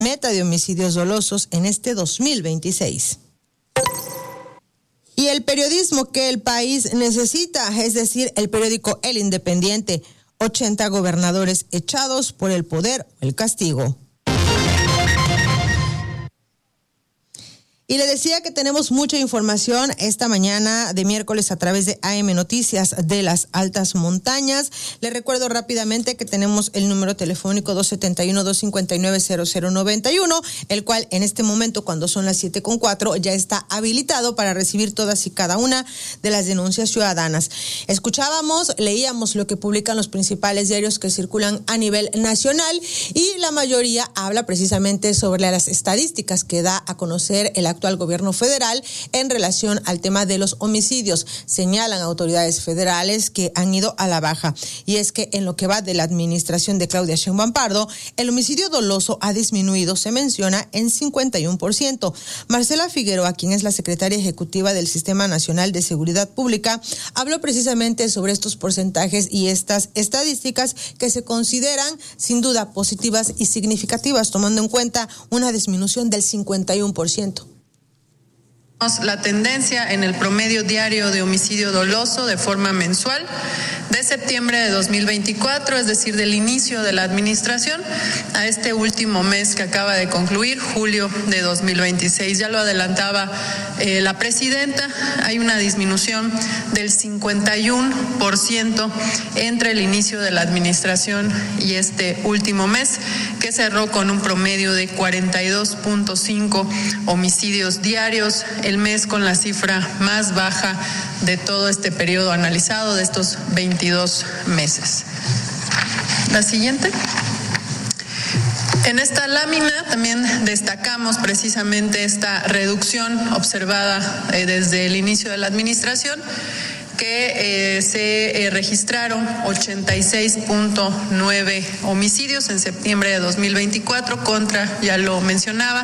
meta de homicidios dolosos en este 2026. Y el periodismo que el país necesita, es decir, el periódico El Independiente, 80 gobernadores echados por el poder o el castigo. Y le decía que tenemos mucha información esta mañana de miércoles a través de AM Noticias de las Altas Montañas. Le recuerdo rápidamente que tenemos el número telefónico 271-259-0091, el cual en este momento, cuando son las 7:04, ya está habilitado para recibir todas y cada una de las denuncias ciudadanas. Leíamos lo que publican los principales diarios que circulan a nivel nacional y la mayoría habla precisamente sobre las estadísticas que da a conocer el actual gobierno federal en relación al tema de los homicidios. Señalan autoridades federales que han ido a la baja, y es que en lo que va de la administración de Claudia Sheinbaum Pardo, el homicidio doloso ha disminuido, se menciona, en 51%. Marcela Figueroa, quien es la secretaria ejecutiva del Sistema Nacional de Seguridad Pública, habló precisamente sobre estos porcentajes y estas estadísticas que se consideran sin duda positivas y significativas, tomando en cuenta una disminución del 51%. La tendencia en el promedio diario de homicidio doloso de forma mensual de septiembre de 2024, es decir, del inicio de la administración, a este último mes que acaba de concluir, julio de 2026. Ya lo adelantaba la presidenta, hay una disminución del 51% entre el inicio de la administración y este último mes, que cerró con un promedio de 42.5 homicidios diarios, el mes con la cifra más baja de todo este periodo analizado, de estos 22 meses. La siguiente. En esta lámina también destacamos precisamente esta reducción observada desde el inicio de la administración, que se registraron 86.9 homicidios en septiembre de 2024 contra, ya lo mencionaba,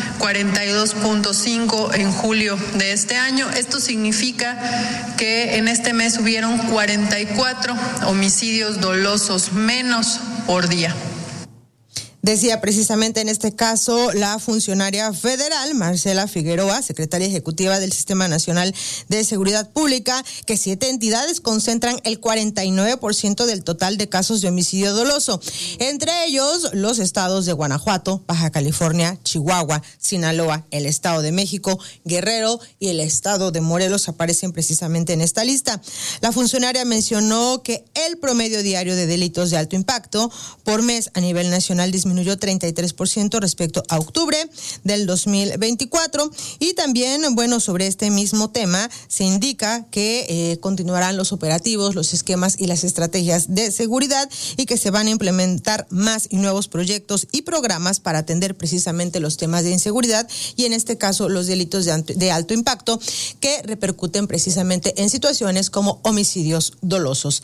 42.5 en julio de este año. Esto significa que en este mes hubieron 44 homicidios dolosos menos por día. Decía precisamente en este caso la funcionaria federal Marcela Figueroa, secretaria ejecutiva del Sistema Nacional de Seguridad Pública, que 7 entidades concentran el 49% del total de casos de homicidio doloso. Entre ellos, los estados de Guanajuato, Baja California, Chihuahua, Sinaloa, el Estado de México, Guerrero y el Estado de Morelos aparecen precisamente en esta lista. La funcionaria mencionó que el promedio diario de delitos de alto impacto por mes a nivel nacional disminuyó 33% respecto a octubre del 2024, y también, sobre este mismo tema se indica que continuarán los operativos, los esquemas y las estrategias de seguridad, y que se van a implementar más y nuevos proyectos y programas para atender precisamente los temas de inseguridad y en este caso los delitos de alto impacto que repercuten precisamente en situaciones como homicidios dolosos.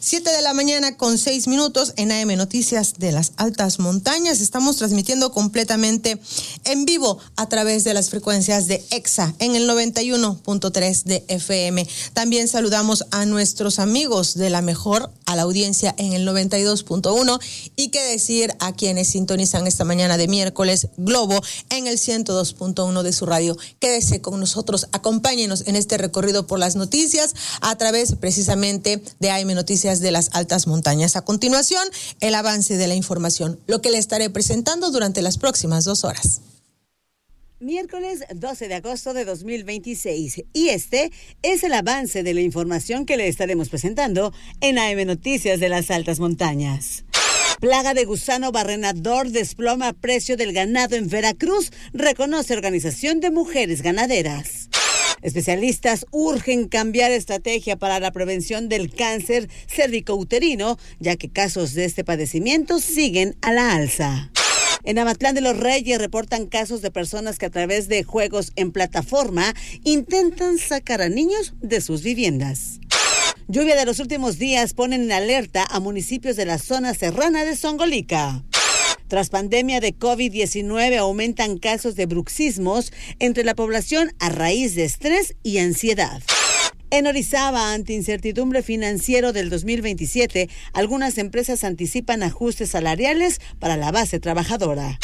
7:06 a.m. en AM Noticias de las Altas Montañas. Estamos transmitiendo completamente en vivo a través de las frecuencias de EXA en el 91.3 de FM. También saludamos a nuestros amigos de La Mejor, a la audiencia en el 92.1, y qué decir a quienes sintonizan esta mañana de miércoles Globo en el 102.1 de su radio. Quédese con nosotros, acompáñenos en este recorrido por las noticias a través precisamente de AM Noticias de las Altas Montañas. A continuación, el avance de la información, lo que le estaré presentando durante las próximas 2 horas. Miércoles 12 de agosto de 2026, y este es el avance de la información que le estaremos presentando en AM Noticias de las Altas Montañas. Plaga de gusano barrenador desploma precio del ganado en Veracruz, reconoce Organización de Mujeres Ganaderas. Especialistas urgen cambiar estrategia para la prevención del cáncer cervicouterino, ya que casos de este padecimiento siguen a la alza. En Amatlán de los Reyes reportan casos de personas que a través de juegos en plataforma intentan sacar a niños de sus viviendas. Lluvia de los últimos días ponen en alerta a municipios de la zona serrana de Zongolica. Tras pandemia de COVID-19 aumentan casos de bruxismos entre la población a raíz de estrés y ansiedad. En Orizaba, ante incertidumbre financiero del 2027, algunas empresas anticipan ajustes salariales para la base trabajadora.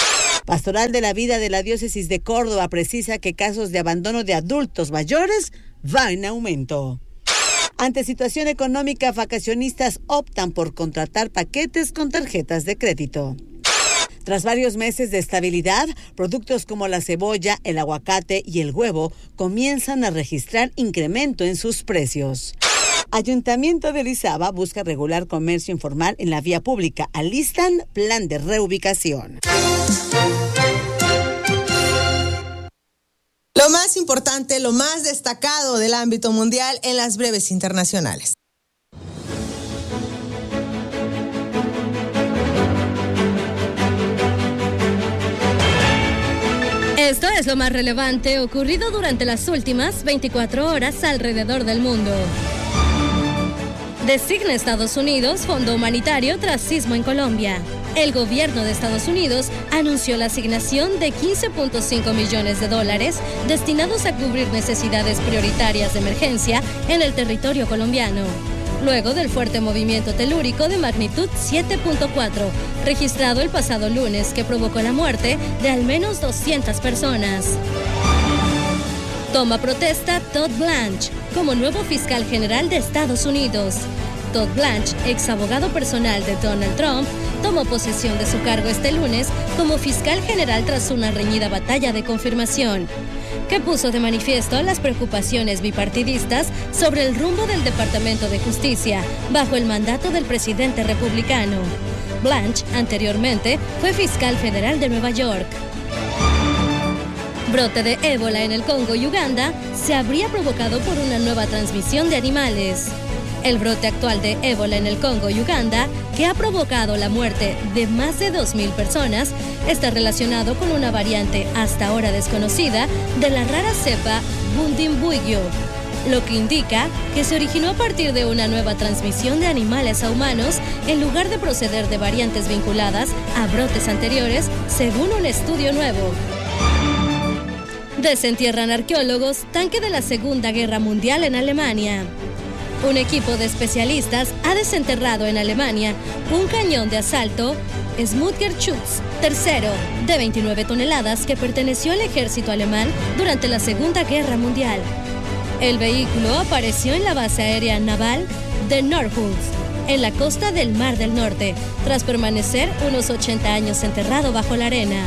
Pastoral de la Vida de la Diócesis de Córdoba precisa que casos de abandono de adultos mayores van en aumento. Ante situación económica, vacacionistas optan por contratar paquetes con tarjetas de crédito. Tras varios meses de estabilidad, productos como la cebolla, el aguacate y el huevo comienzan a registrar incremento en sus precios. Ayuntamiento de Orizaba busca regular comercio informal en la vía pública. Alistan plan de reubicación. Lo más importante, lo más destacado del ámbito mundial en las breves internacionales. Esto es lo más relevante ocurrido durante las últimas 24 horas alrededor del mundo. Designa Estados Unidos fondo humanitario tras sismo en Colombia. El gobierno de Estados Unidos anunció la asignación de $15.5 millones destinados a cubrir necesidades prioritarias de emergencia en el territorio colombiano, luego del fuerte movimiento telúrico de magnitud 7.4, registrado el pasado lunes, que provocó la muerte de al menos 200 personas. Toma protesta Todd Blanche como nuevo fiscal general de Estados Unidos. Todd Blanche, ex abogado personal de Donald Trump, tomó posesión de su cargo este lunes como fiscal general tras una reñida batalla de confirmación, que puso de manifiesto las preocupaciones bipartidistas sobre el rumbo del Departamento de Justicia bajo el mandato del presidente republicano. Blanche, anteriormente, fue fiscal federal de Nueva York. Brote de ébola en el Congo y Uganda se habría provocado por una nueva transmisión de animales. El brote actual de ébola en el Congo y Uganda, que ha provocado la muerte de más de 2.000 personas, está relacionado con una variante hasta ahora desconocida de la rara cepa Bundibugyo, lo que indica que se originó a partir de una nueva transmisión de animales a humanos en lugar de proceder de variantes vinculadas a brotes anteriores, según un estudio nuevo. Desentierran arqueólogos tanque de la Segunda Guerra Mundial en Alemania. Un equipo de especialistas ha desenterrado en Alemania un cañón de asalto Smuttgerschutz III de 29 toneladas que perteneció al ejército alemán durante la Segunda Guerra Mundial. El vehículo apareció en la base aérea naval de Nordhus, en la costa del Mar del Norte, tras permanecer unos 80 años enterrado bajo la arena.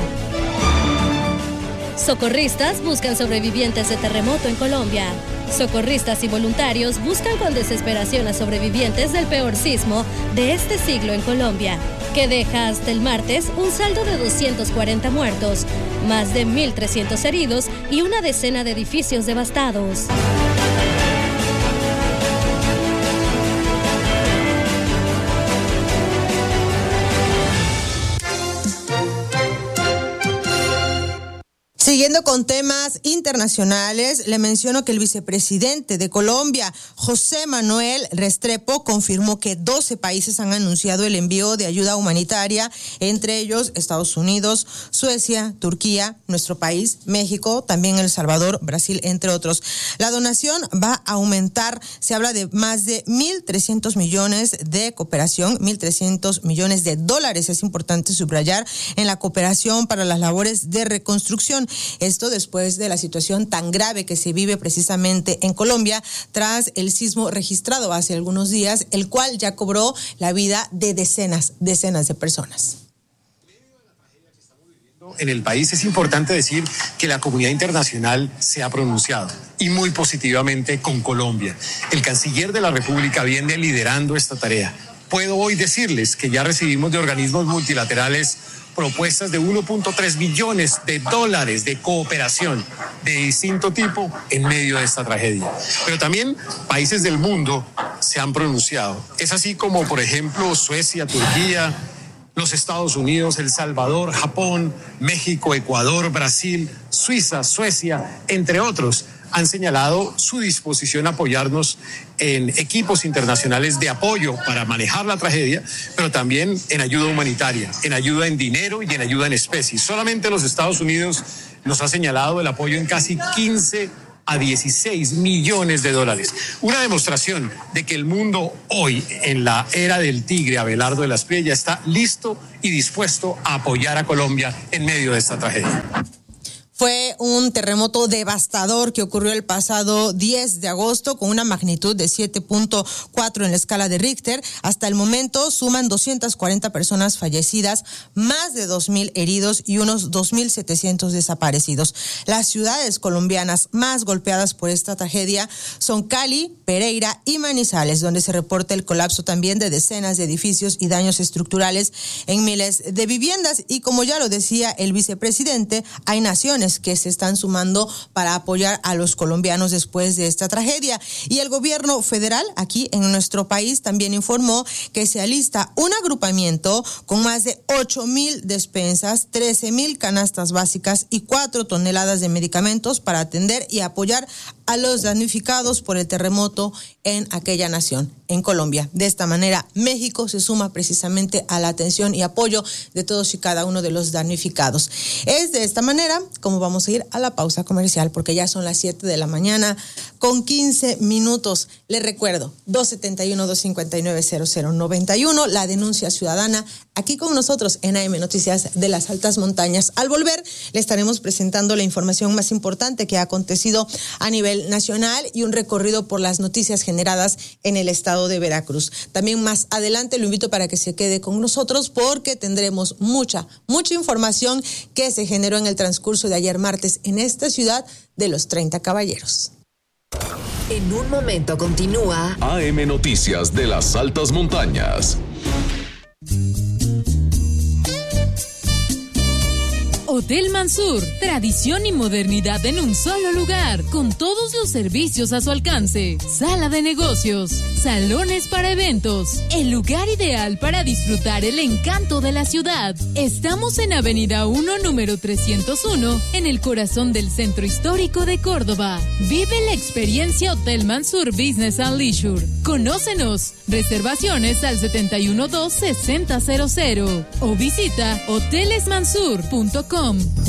Socorristas buscan sobrevivientes de terremoto en Colombia. Socorristas y voluntarios buscan con desesperación a sobrevivientes del peor sismo de este siglo en Colombia, que deja hasta el martes un saldo de 240 muertos, más de 1.300 heridos y una decena de edificios devastados. Siguiendo con temas internacionales, le menciono que el vicepresidente de Colombia, José Manuel Restrepo, confirmó que 12 países han anunciado el envío de ayuda humanitaria, entre ellos Estados Unidos, Suecia, Turquía, nuestro país, México, también El Salvador, Brasil, entre otros. La donación va a aumentar, se habla de más de 1.300 millones de cooperación, 1.300 millones de dólares, es importante subrayar, en la cooperación para las labores de reconstrucción. Esto después de la situación tan grave que se vive precisamente en Colombia tras el sismo registrado hace algunos días, el cual ya cobró la vida de decenas de personas. En el país es importante decir que la comunidad internacional se ha pronunciado y muy positivamente con Colombia. El canciller de la República viene liderando esta tarea. Puedo hoy decirles que ya recibimos de organismos multilaterales propuestas de 1.3 billones de dólares de cooperación de distinto tipo en medio de esta tragedia. Pero también países del mundo se han pronunciado. Es así como, por ejemplo, Suecia, Turquía, los Estados Unidos, El Salvador, Japón, México, Ecuador, Brasil, Suiza, Suecia, entre otros, han señalado su disposición a apoyarnos en equipos internacionales de apoyo para manejar la tragedia, pero también en ayuda humanitaria, en ayuda en dinero y en ayuda en especie. Solamente los Estados Unidos nos ha señalado el apoyo en casi 15 a 16 millones de dólares. Una demostración de que el mundo hoy, en la era del tigre Abelardo de la Espriella, está listo y dispuesto a apoyar a Colombia en medio de esta tragedia. Fue un terremoto devastador que ocurrió el pasado 10 de agosto con una magnitud de 7.4 en la escala de Richter. Hasta el momento suman 240 personas fallecidas, más de 2.000 heridos y unos 2.700 desaparecidos. Las ciudades colombianas más golpeadas por esta tragedia son Cali, Pereira y Manizales, donde se reporta el colapso también de decenas de edificios y daños estructurales en miles de viviendas. Y como ya lo decía el vicepresidente, hay naciones que se están sumando para apoyar a los colombianos después de esta tragedia. Y el gobierno federal aquí en nuestro país también informó que se alista un agrupamiento con más de 8,000 despensas, 13,000 canastas básicas y 4 toneladas de medicamentos para atender y apoyar a los damnificados por el terremoto en aquella nación, en Colombia. De esta manera, México se suma precisamente a la atención y apoyo de todos y cada uno de los damnificados. Es de esta manera como vamos a ir a la pausa comercial, porque ya son las 7 de la mañana con 15 minutos. Les recuerdo, 271-259-0091, la denuncia ciudadana, aquí con nosotros en AM Noticias de las Altas Montañas. Al volver, le estaremos presentando la información más importante que ha acontecido a nivel nacional y un recorrido por las noticias generadas en el estado de Veracruz. También más adelante lo invito para que se quede con nosotros, porque tendremos mucha información que se generó en el transcurso de ayer martes en esta ciudad de los 30 Caballeros. En un momento continúa AM Noticias de las Altas Montañas. Hotel Mansur, tradición y modernidad en un solo lugar, con todos los servicios a su alcance. Sala de negocios, salones para eventos, el lugar ideal para disfrutar el encanto de la ciudad. Estamos en Avenida 1, número 301, en el corazón del centro histórico de Córdoba. Vive la experiencia Hotel Mansur Business and Leisure. Conócenos. Reservaciones al 712-6000 o visita hotelesmansur.com.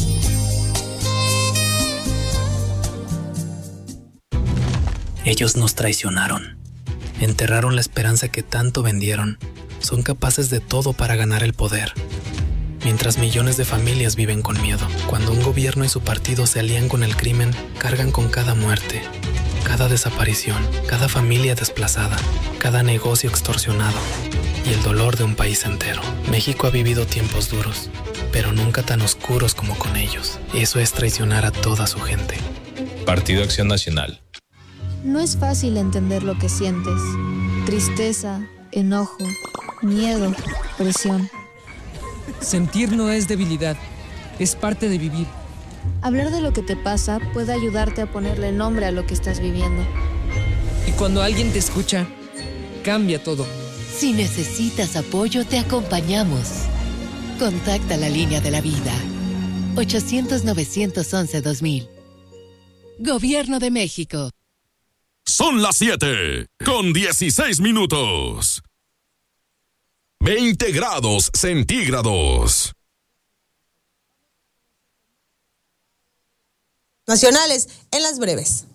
Ellos nos traicionaron, enterraron la esperanza que tanto vendieron, son capaces de todo para ganar el poder. Mientras millones de familias viven con miedo, cuando un gobierno y su partido se alían con el crimen, cargan con cada muerte, cada desaparición, cada familia desplazada, cada negocio extorsionado y el dolor de un país entero. México ha vivido tiempos duros, pero nunca tan oscuros como con ellos. Eso es traicionar a toda su gente. Partido Acción Nacional. No es fácil entender lo que sientes. Tristeza, enojo, miedo, presión. Sentir no es debilidad, es parte de vivir. Hablar de lo que te pasa puede ayudarte a ponerle nombre a lo que estás viviendo. Y cuando alguien te escucha, cambia todo. Si necesitas apoyo, te acompañamos. Contacta la línea de la vida. 800-911-2000. Gobierno de México. Son las 7 con 16 minutos. 20 grados centígrados. Nacionales en las breves.